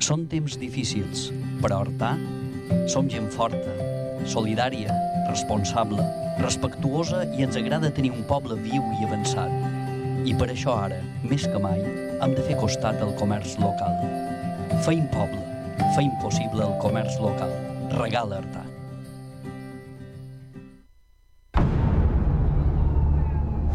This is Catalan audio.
Són temps difícils, però Artà som gent forta, solidària, responsable, respectuosa i ens agrada tenir un poble viu i avançat. I per això ara, més que mai, hem de fer costat al comerç local. Feim poble, feim possible el comerç local. Regala Artà.